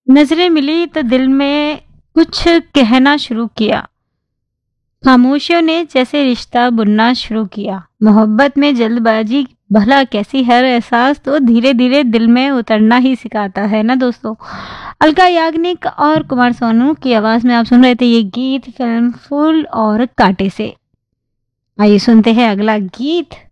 नजरें मिली तो दिल में कुछ कहना शुरू किया। खामोशियों ने जैसे रिश्ता बुनना शुरू किया। मोहब्बत में जल्दबाजी भला कैसी, हर एहसास तो धीरे धीरे दिल में उतरना ही सिखाता है ना दोस्तों। अलका याग्निक और कुमार सोनू की आवाज में आप सुन रहे थे ये गीत फिल्म फूल और कांटे से। आइए सुनते हैं अगला गीत।